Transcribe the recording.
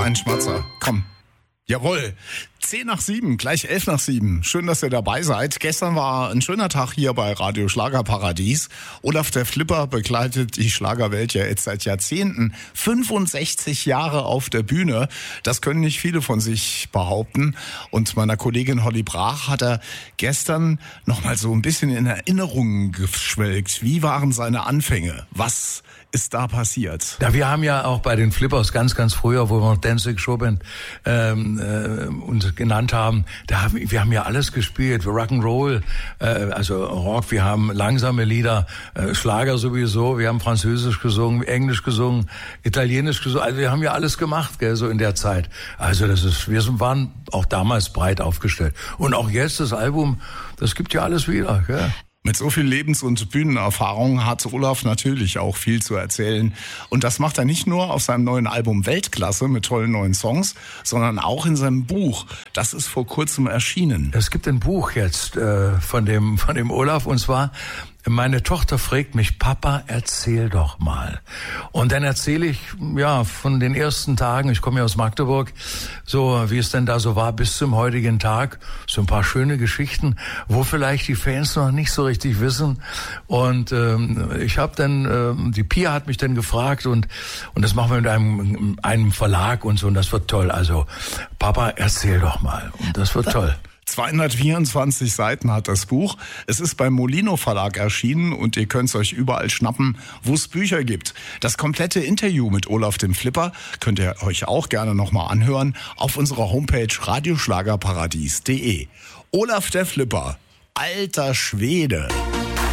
einen Schmatzer. Komm. Jawohl. 10 nach 7, gleich 11 nach 7. Schön, dass ihr dabei seid. Gestern war ein schöner Tag hier bei Radio Schlagerparadies. Olaf der Flipper begleitet die Schlagerwelt ja jetzt seit Jahrzehnten. 65 Jahre auf der Bühne. Das können nicht viele von sich behaupten. Und meiner Kollegin Holly Brach hat er gestern noch mal so ein bisschen in Erinnerungen geschwelgt. Wie waren seine Anfänge? Was ist da passiert? Ja, wir haben ja auch bei den Flippers ganz früher, wo wir noch Danzig Showband uns genannt haben, wir haben ja alles gespielt, Rock'n'Roll, also Rock, wir haben langsame Lieder, Schlager sowieso, wir haben Französisch gesungen, Englisch gesungen, Italienisch gesungen, also wir haben ja alles gemacht, gell, so in der Zeit. Also wir waren auch damals breit aufgestellt. Und auch jetzt das Album, das gibt ja alles wieder, gell. Mit so viel Lebens- und Bühnenerfahrung hat Olaf natürlich auch viel zu erzählen. Und das macht er nicht nur auf seinem neuen Album Weltklasse mit tollen neuen Songs, sondern auch in seinem Buch. Das ist vor kurzem erschienen. Es gibt ein Buch jetzt von dem Olaf, und zwar: Meine Tochter fragt mich, Papa, erzähl doch mal. Und dann erzähle ich, ja, von den ersten Tagen, ich komme ja aus Magdeburg, so wie es denn da so war bis zum heutigen Tag. So ein paar schöne Geschichten, wo vielleicht die Fans noch nicht so richtig wissen. Und ich habe dann, die Pia hat mich dann gefragt, und das machen wir mit einem Verlag und so, und das wird toll. Also, Papa, erzähl doch mal. Und das wird toll. 224 Seiten hat das Buch. Es ist beim Molino Verlag erschienen und ihr könnt es euch überall schnappen, wo es Bücher gibt. Das komplette Interview mit Olaf dem Flipper könnt ihr euch auch gerne nochmal anhören auf unserer Homepage radioschlagerparadies.de. Olaf der Flipper, alter Schwede.